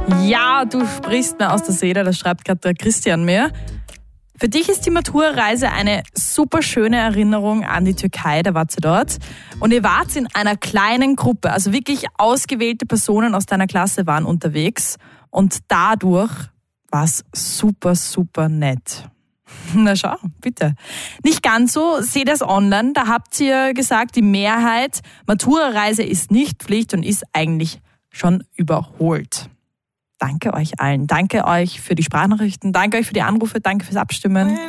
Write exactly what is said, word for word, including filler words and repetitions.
Ja, du sprichst mir aus der Seele, das schreibt gerade der Christian mir. Für dich ist die Matura-Reise eine super schöne Erinnerung an die Türkei, da wart ihr dort. Und ihr wart in einer kleinen Gruppe, also wirklich ausgewählte Personen aus deiner Klasse waren unterwegs. Und dadurch war es super, super nett. Na schau, bitte. Nicht ganz so, seht das online, da habt ihr gesagt, die Mehrheit, Matura-Reise ist nicht Pflicht und ist eigentlich schon überholt. Danke euch allen. Danke euch für die Sprachnachrichten. Danke euch für die Anrufe. Danke fürs Abstimmen.